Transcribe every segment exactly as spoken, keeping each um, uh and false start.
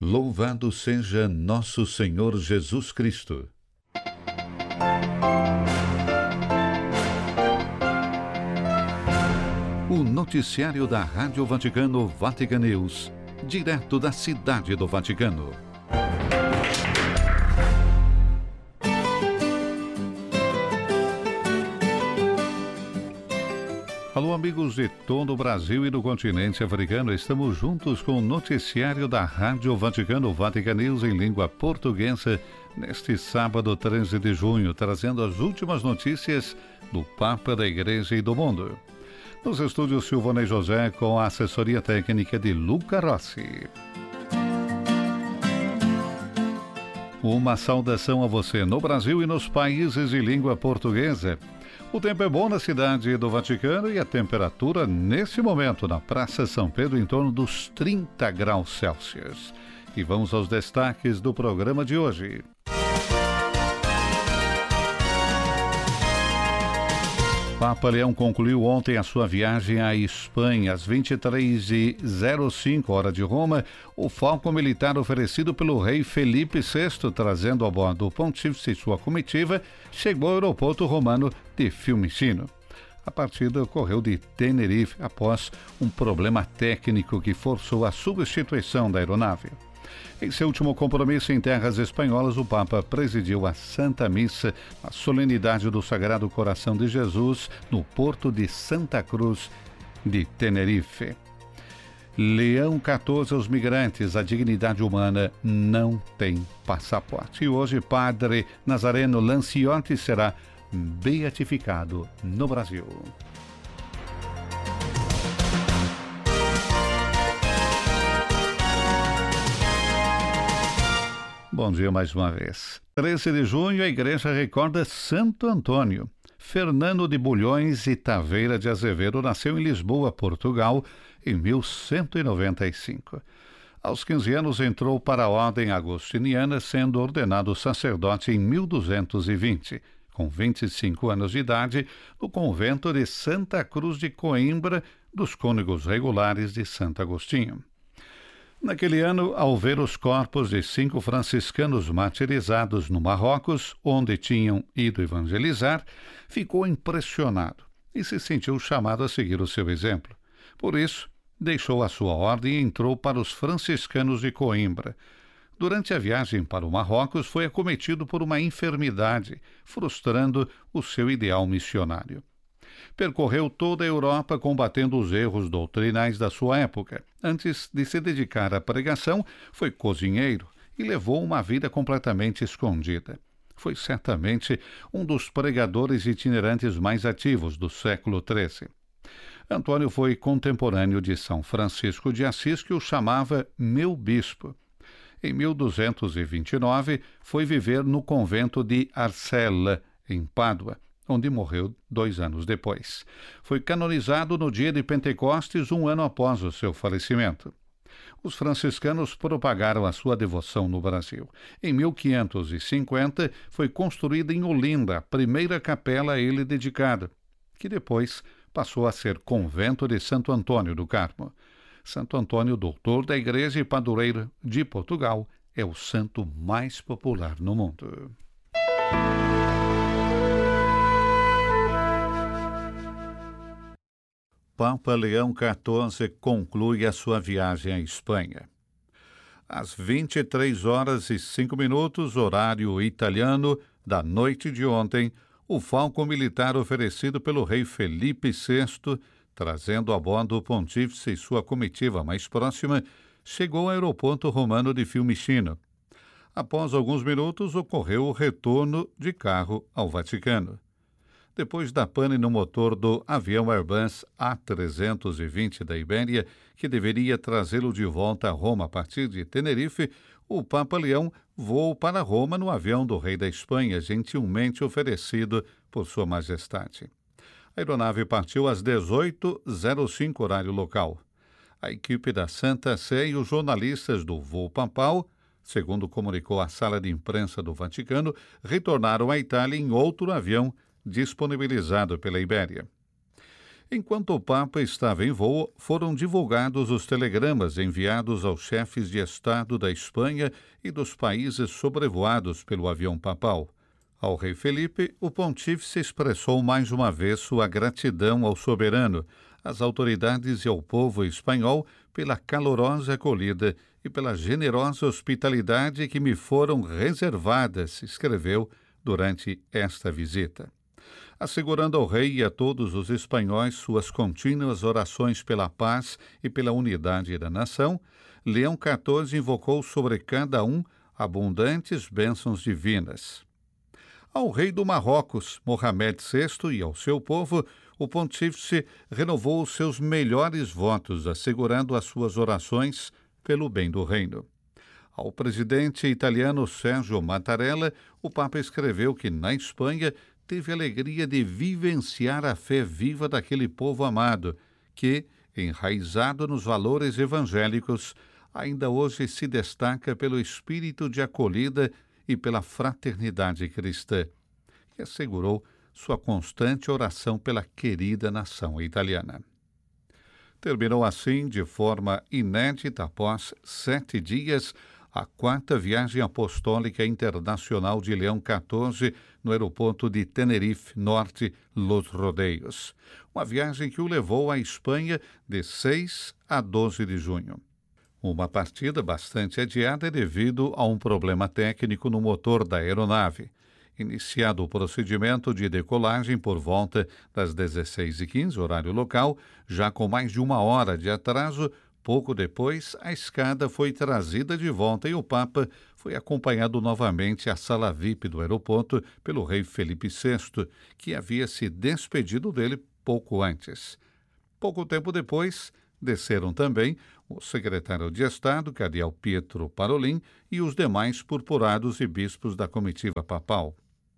Louvado seja nosso Senhor Jesus Cristo. O noticiário da Rádio Vaticano Vatican News, direto da Cidade do Vaticano. Alô, amigos de todo o Brasil e do continente africano, estamos juntos com o noticiário da Rádio Vaticano Vatican News em língua portuguesa neste sábado treze de junho, trazendo as últimas notícias do Papa, da Igreja e do mundo. Nos estúdios Silvonei José com a assessoria técnica de Luca Rossi. Uma saudação a você no Brasil e nos países de língua portuguesa. O tempo é bom na cidade do Vaticano e a temperatura, nesse momento, na Praça São Pedro, em torno dos trinta graus Celsius. E vamos aos destaques do programa de hoje. Papa Leão concluiu ontem a sua viagem à Espanha. Às vinte e três e zero cinco, hora de Roma, o falco militar oferecido pelo rei Felipe sexto, trazendo a bordo o pontífice e sua comitiva, chegou ao aeroporto romano de Fiumicino. A partida ocorreu de Tenerife após um problema técnico que forçou a substituição da aeronave. Em seu último compromisso em terras espanholas, o Papa presidiu a Santa Missa, a solenidade do Sagrado Coração de Jesus, no porto de Santa Cruz de Tenerife. Leão quatorze aos migrantes, a dignidade humana não tem passaporte. E hoje, Padre Nazareno Lanciotti será beatificado no Brasil. Bom dia mais uma vez. treze de junho, a igreja recorda Santo Antônio. Fernando de Bulhões e Taveira de Azevedo nasceu em Lisboa, Portugal, em mil cento e noventa e cinco. Aos quinze anos entrou para a ordem agostiniana, sendo ordenado sacerdote em mil duzentos e vinte. Com vinte e cinco anos de idade, no convento de Santa Cruz de Coimbra, dos Cônegos Regulares de Santo Agostinho. Naquele ano, ao ver os corpos de cinco franciscanos martirizados no Marrocos, onde tinham ido evangelizar, ficou impressionado e se sentiu chamado a seguir o seu exemplo. Por isso, deixou a sua ordem e entrou para os franciscanos de Coimbra. Durante a viagem para o Marrocos, foi acometido por uma enfermidade, frustrando o seu ideal missionário. Percorreu toda a Europa combatendo os erros doutrinais da sua época. Antes de se dedicar à pregação, foi cozinheiro e levou uma vida completamente escondida. Foi certamente um dos pregadores itinerantes mais ativos do século treze. Antônio foi contemporâneo de São Francisco de Assis, que o chamava meu bispo. Em mil duzentos e vinte e nove, foi viver no convento de Arcella, em Pádua, onde morreu dois anos depois. Foi canonizado no dia de Pentecostes, um ano após o seu falecimento. Os franciscanos propagaram a sua devoção no Brasil. Em mil quinhentos e cinquenta, foi construída em Olinda a primeira capela a ele dedicada, que depois passou a ser convento de Santo Antônio do Carmo. Santo Antônio, doutor da Igreja e padroeiro de Portugal, é o santo mais popular no mundo. Papa Leão quatorze conclui a sua viagem à Espanha. Às vinte e três horas e cinco minutos, horário italiano, da noite de ontem, o falco militar oferecido pelo rei Felipe sexto, trazendo a bordo o pontífice e sua comitiva mais próxima, chegou ao aeroporto romano de Fiumicino. Após alguns minutos, ocorreu o retorno de carro ao Vaticano. Depois da pane no motor do avião Airbus A trezentos e vinte da Ibéria, que deveria trazê-lo de volta a Roma a partir de Tenerife, o Papa Leão voou para Roma no avião do rei da Espanha, gentilmente oferecido por Sua Majestade. A aeronave partiu às dezoito e zero cinco, horário local. A equipe da Santa Sé e os jornalistas do voo papal, segundo comunicou a sala de imprensa do Vaticano, retornaram à Itália em outro avião disponibilizado pela Ibéria. Enquanto o Papa estava em voo, foram divulgados os telegramas enviados aos chefes de Estado da Espanha e dos países sobrevoados pelo avião papal. Ao rei Felipe, o pontífice expressou mais uma vez sua gratidão ao soberano, às autoridades e ao povo espanhol pela calorosa acolhida e pela generosa hospitalidade que me foram reservadas, escreveu durante esta visita. Assegurando ao rei e a todos os espanhóis suas contínuas orações pela paz e pela unidade da nação, Leão quatorze invocou sobre cada um abundantes bênçãos divinas. Ao rei do Marrocos, Mohamed sexto, e ao seu povo, o pontífice renovou os seus melhores votos, assegurando as suas orações pelo bem do reino. Ao presidente italiano Sergio Mattarella, o Papa escreveu que, na Espanha, teve a alegria de vivenciar a fé viva daquele povo amado, que, enraizado nos valores evangélicos, ainda hoje se destaca pelo espírito de acolhida e pela fraternidade cristã, e assegurou sua constante oração pela querida nação italiana. Terminou assim, de forma inédita, após sete dias, a quarta viagem apostólica internacional de Leão quatorze no aeroporto de Tenerife Norte, Los Rodeios. Uma viagem que o levou à Espanha de seis a doze de junho. Uma partida bastante adiada devido a um problema técnico no motor da aeronave. Iniciado o procedimento de decolagem por volta das dezesseis e quinze, horário local, já com mais de uma hora de atraso, pouco depois, a escada foi trazida de volta e o Papa foi acompanhado novamente à sala V I P do aeroporto pelo rei Felipe sexto, que havia se despedido dele pouco antes. Pouco tempo depois, desceram também o secretário de Estado, cardeal Pietro Parolin, e os demais purpurados e bispos da comitiva papal.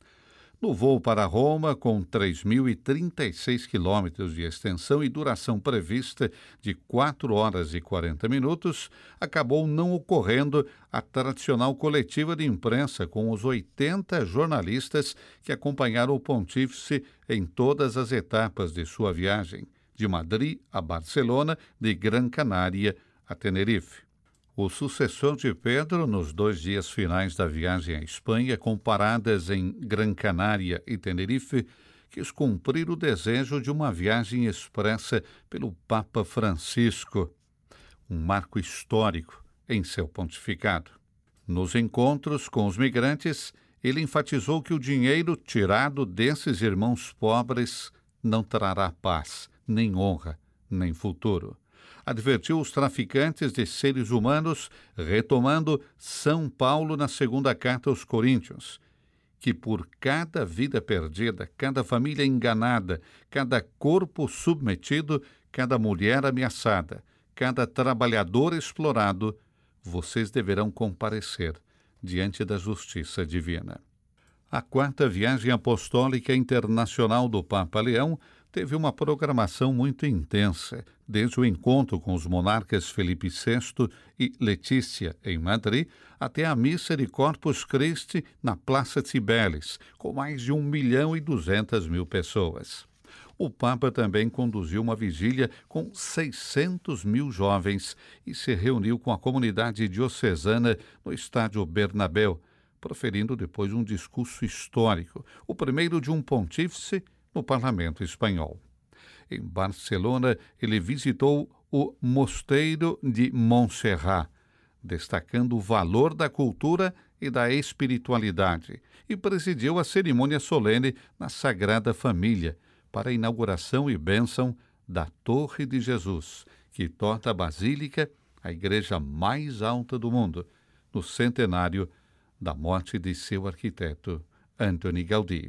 No voo para Roma, com três mil e trinta e seis quilômetros de extensão e duração prevista de quatro horas e quarenta minutos, acabou não ocorrendo a tradicional coletiva de imprensa com os oitenta jornalistas que acompanharam o pontífice em todas as etapas de sua viagem, de Madrid a Barcelona, de Gran Canária a Tenerife. O sucessor de Pedro, nos dois dias finais da viagem à Espanha, com paradas em Gran Canária e Tenerife, quis cumprir o desejo de uma viagem expressa pelo Papa Francisco, um marco histórico em seu pontificado. Nos encontros com os migrantes, ele enfatizou que o dinheiro tirado desses irmãos pobres não trará paz, nem honra, nem futuro. Advertiu os traficantes de seres humanos, retomando São Paulo na segunda carta aos Coríntios, que por cada vida perdida, cada família enganada, cada corpo submetido, cada mulher ameaçada, cada trabalhador explorado, vocês deverão comparecer diante da justiça divina. A quarta viagem apostólica internacional do Papa Leão teve uma programação muito intensa, desde o encontro com os monarcas Felipe sexto e Letícia, em Madrid, até a missa de Corpus Christi na Praça Cibeles, com mais de um milhão e duzentas mil pessoas. O Papa também conduziu uma vigília com seiscentos mil jovens e se reuniu com a comunidade diocesana no estádio Bernabéu, proferindo depois um discurso histórico, o primeiro de um pontífice no parlamento espanhol. Em Barcelona, ele visitou o Mosteiro de Montserrat, destacando o valor da cultura e da espiritualidade, e presidiu a cerimônia solene na Sagrada Família para a inauguração e bênção da Torre de Jesus, que torna a Basílica a igreja mais alta do mundo, no centenário da morte de seu arquiteto, Antoni Gaudí.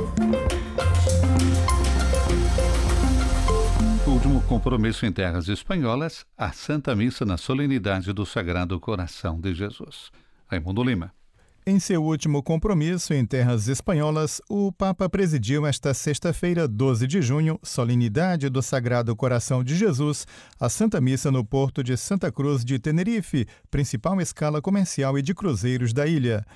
Último compromisso em terras espanholas, a Santa Missa na solenidade do Sagrado Coração de Jesus. Raimundo Lima. Em seu último compromisso em terras espanholas, o Papa presidiu esta sexta-feira, doze de junho, solenidade do Sagrado Coração de Jesus, a Santa Missa no porto de Santa Cruz de Tenerife, principal escala comercial e de cruzeiros da ilha.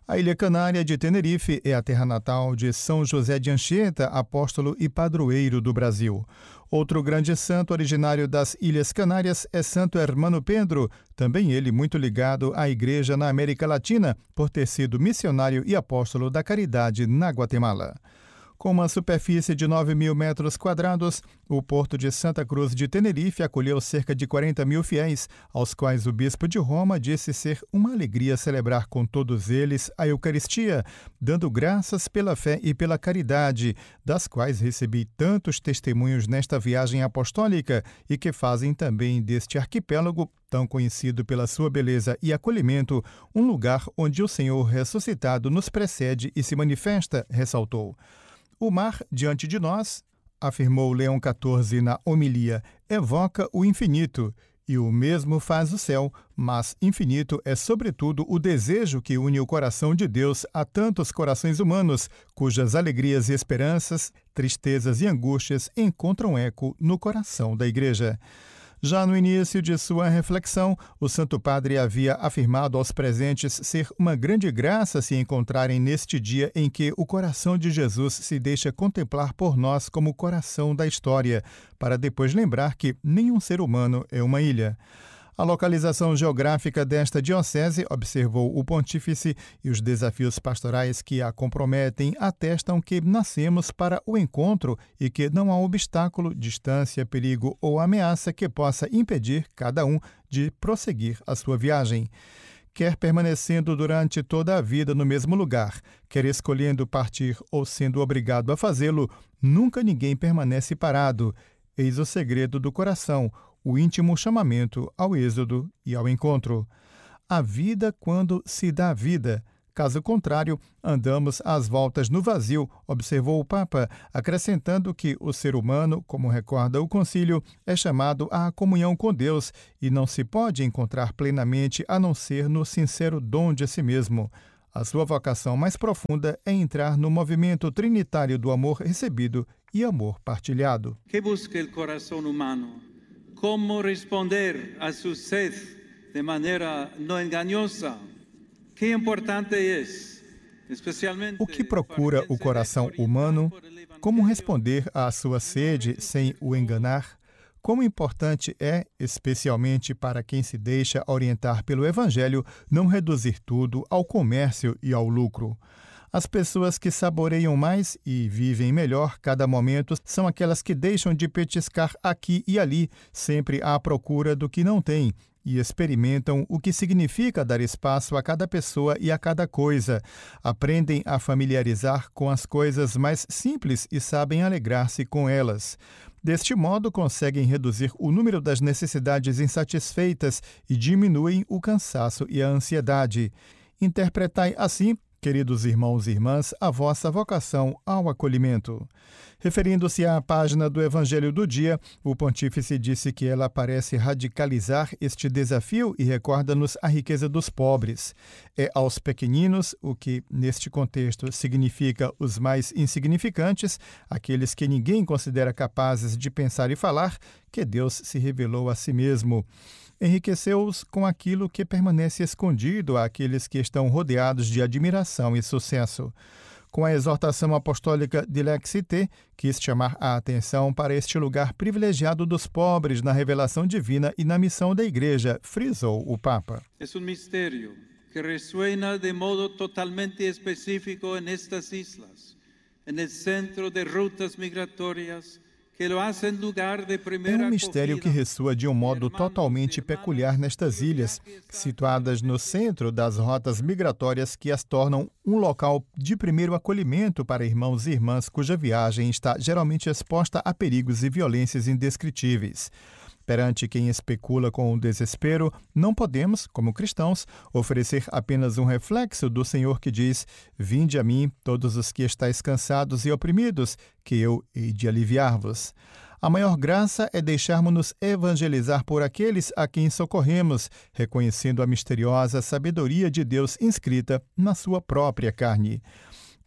A Ilha Canária de Tenerife é a terra natal de São José de Anchieta, apóstolo e padroeiro do Brasil. Outro grande santo originário das Ilhas Canárias é Santo Hermano Pedro, também ele muito ligado à Igreja na América Latina, por ter sido missionário e apóstolo da caridade na Guatemala. Com uma superfície de nove mil metros quadrados, o Porto de Santa Cruz de Tenerife acolheu cerca de quarenta mil fiéis, aos quais o bispo de Roma disse ser uma alegria celebrar com todos eles a Eucaristia, dando graças pela fé e pela caridade, das quais recebi tantos testemunhos nesta viagem apostólica e que fazem também deste arquipélago, tão conhecido pela sua beleza e acolhimento, um lugar onde o Senhor ressuscitado nos precede e se manifesta, ressaltou. O mar diante de nós, afirmou Leão quatorze na homilia, evoca o infinito, e o mesmo faz o céu, mas infinito é sobretudo o desejo que une o coração de Deus a tantos corações humanos, cujas alegrias e esperanças, tristezas e angústias encontram eco no coração da Igreja. Já no início de sua reflexão, o Santo Padre havia afirmado aos presentes ser uma grande graça se encontrarem neste dia em que o coração de Jesus se deixa contemplar por nós como o coração da história, para depois lembrar que nenhum ser humano é uma ilha. A localização geográfica desta diocese, observou o pontífice, e os desafios pastorais que a comprometem atestam que nascemos para o encontro e que não há obstáculo, distância, perigo ou ameaça que possa impedir cada um de prosseguir a sua viagem. Quer permanecendo durante toda a vida no mesmo lugar, quer escolhendo partir ou sendo obrigado a fazê-lo, nunca ninguém permanece parado. Eis o segredo do coração, o íntimo chamamento ao êxodo e ao encontro. A vida quando se dá vida. Caso contrário, andamos às voltas no vazio, observou o Papa, acrescentando que o ser humano, como recorda o concílio, é chamado à comunhão com Deus e não se pode encontrar plenamente a não ser no sincero dom de si mesmo. A sua vocação mais profunda é entrar no movimento trinitário do amor recebido e amor partilhado. Que busca o coração humano? Como responder a sua sede de maneira não enganosa? Que importante é, especialmente. O que procura o coração humano? Como responder à sua sede sem o enganar? Como importante é, especialmente para quem se deixa orientar pelo Evangelho, não reduzir tudo ao comércio e ao lucro. As pessoas que saboreiam mais e vivem melhor cada momento são aquelas que deixam de petiscar aqui e ali, sempre à procura do que não tem, e experimentam o que significa dar espaço a cada pessoa e a cada coisa. Aprendem a familiarizar com as coisas mais simples e sabem alegrar-se com elas. Deste modo, conseguem reduzir o número das necessidades insatisfeitas e diminuem o cansaço e a ansiedade. Interpretai assim, queridos irmãos e irmãs, a vossa vocação ao acolhimento. Referindo-se à página do Evangelho do Dia, o pontífice disse que ela parece radicalizar este desafio e recorda-nos a riqueza dos pobres. É aos pequeninos, o que neste contexto significa os mais insignificantes, aqueles que ninguém considera capazes de pensar e falar, que Deus se revelou a si mesmo. Enriqueceu-os com aquilo que permanece escondido àqueles que estão rodeados de admiração e sucesso. Com a exortação apostólica de Lexite, quis chamar a atenção para este lugar privilegiado dos pobres na revelação divina e na missão da Igreja, frisou o Papa. É um mistério que ressuena de modo totalmente específico nestas islas, no centro de rutas migratórias. É um mistério que ressoa de um modo totalmente peculiar nestas ilhas, situadas no centro das rotas migratórias que as tornam um local de primeiro acolhimento para irmãos e irmãs cuja viagem está geralmente exposta a perigos e violências indescritíveis. Perante quem especula com o desespero, não podemos, como cristãos, oferecer apenas um reflexo do Senhor que diz: vinde a mim, todos os que estáis cansados e oprimidos, que eu hei de aliviar-vos. A maior graça é deixarmos-nos evangelizar por aqueles a quem socorremos, reconhecendo a misteriosa sabedoria de Deus inscrita na sua própria carne.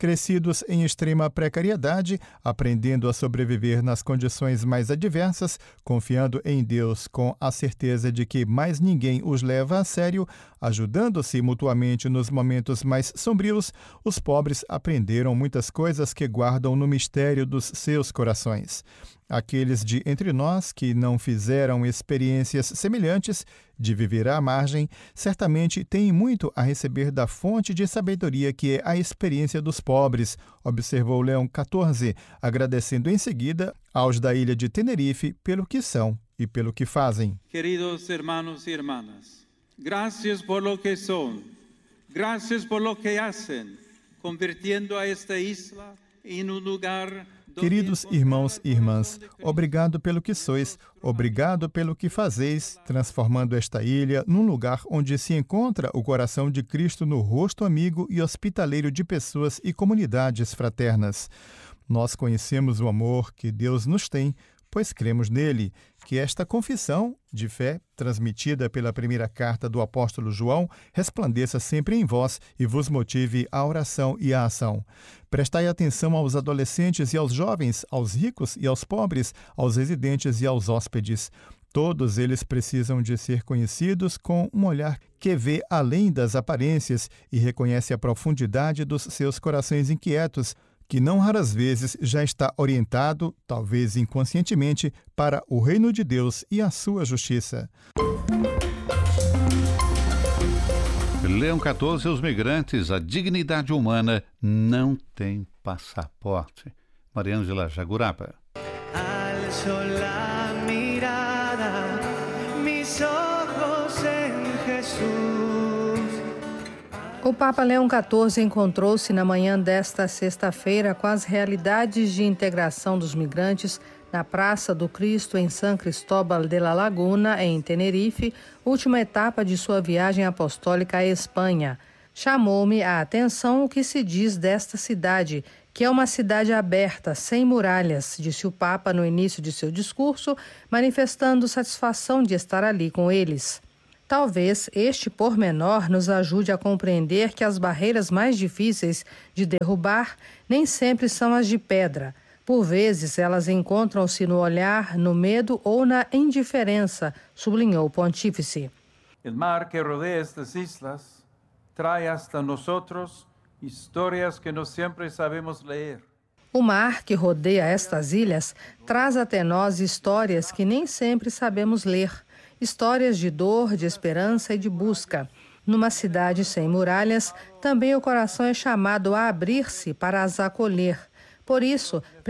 Crescidos em extrema precariedade, aprendendo a sobreviver nas condições mais adversas, confiando em Deus com a certeza de que mais ninguém os leva a sério, ajudando-se mutuamente nos momentos mais sombrios, os pobres aprenderam muitas coisas que guardam no mistério dos seus corações. Aqueles de entre nós que não fizeram experiências semelhantes de viver à margem, certamente têm muito a receber da fonte de sabedoria que é a experiência dos pobres, observou Leão quatorze, agradecendo em seguida aos da ilha de Tenerife pelo que são e pelo que fazem. Queridos hermanos e hermanas, gracias por lo que son, gracias por lo que hacen, convirtiendo a esta isla em um lugar. Queridos irmãos e irmãs, obrigado pelo que sois, obrigado pelo que fazeis, transformando esta ilha num lugar onde se encontra o coração de Cristo no rosto amigo e hospitaleiro de pessoas e comunidades fraternas. Nós conhecemos o amor que Deus nos tem, pois cremos nele. Que esta confissão de fé, transmitida pela primeira carta do apóstolo João, resplandeça sempre em vós e vos motive à oração e à ação. Prestai atenção aos adolescentes e aos jovens, aos ricos e aos pobres, aos residentes e aos hóspedes. Todos eles precisam de ser conhecidos com um olhar que vê além das aparências e reconhece a profundidade dos seus corações inquietos, que não raras vezes já está orientado, talvez inconscientemente, para o reino de Deus e a sua justiça. Leão quatorze, os migrantes, a dignidade humana não tem passaporte. Mariângela Jagurapa. Alzo la mirada, mis ojos en Jesús. O Papa Leão quatorze encontrou-se na manhã desta sexta-feira com as realidades de integração dos migrantes na Praça do Cristo, em San Cristóbal de la Laguna, em Tenerife, última etapa de sua viagem apostólica à Espanha. Chamou-me a atenção o que se diz desta cidade, que é uma cidade aberta, sem muralhas, disse o Papa no início de seu discurso, manifestando satisfação de estar ali com eles. Talvez este pormenor nos ajude a compreender que as barreiras mais difíceis de derrubar nem sempre são as de pedra. Por vezes, elas encontram-se no olhar, no medo ou na indiferença, sublinhou o pontífice. O mar que rodeia estas islas traz hasta nosotros histórias que não sempre sabemos ler. O mar que rodeia estas ilhas traz até nós histórias que nem sempre sabemos ler. Histórias de dor, de esperança e de busca. Numa cidade sem muralhas, também o coração é chamado a abrir-se para as acolher. Por isso,